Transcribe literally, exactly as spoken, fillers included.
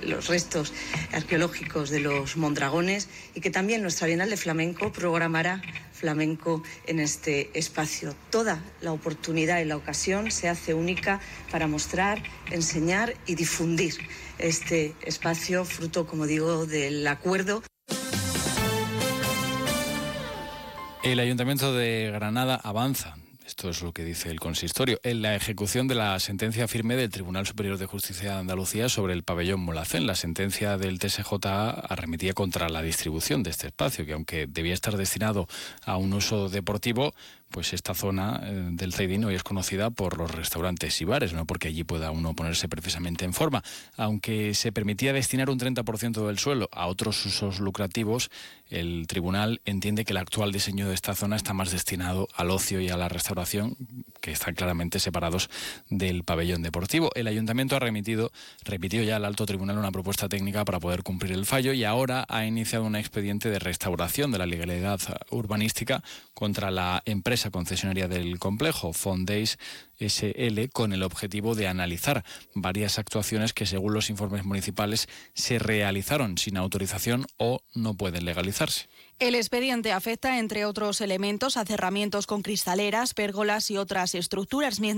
los restos arqueológicos de los Mondragones, y que también nuestra Bienal de Flamenco programará flamenco en este espacio. Toda la oportunidad y la ocasión se hace única para mostrar, enseñar y difundir este espacio, fruto, como digo, del acuerdo. El Ayuntamiento de Granada avanza. Esto es lo que dice el consistorio, en la ejecución de la sentencia firme del Tribunal Superior de Justicia de Andalucía sobre el pabellón Mulhacén. La sentencia del T S J A arremetía contra la distribución de este espacio, que aunque debía estar destinado a un uso deportivo, pues esta zona eh, del Zaidín hoy es conocida por los restaurantes y bares, no porque allí pueda uno ponerse precisamente en forma. Aunque se permitía destinar un treinta por ciento del suelo a otros usos lucrativos, el tribunal entiende que el actual diseño de esta zona está más destinado al ocio y a la restauración, que están claramente separados del pabellón deportivo. El ayuntamiento ha remitido, remitió ya al alto tribunal una propuesta técnica para poder cumplir el fallo y ahora ha iniciado un expediente de restauración de la legalidad urbanística contra la empresa concesionaria del complejo, Fondays S L, con el objetivo de analizar varias actuaciones que, según los informes municipales, se realizaron sin autorización o no pueden legalizarse. El expediente afecta, entre otros elementos, a cerramientos con cristaleras, pérgolas y otras estructuras,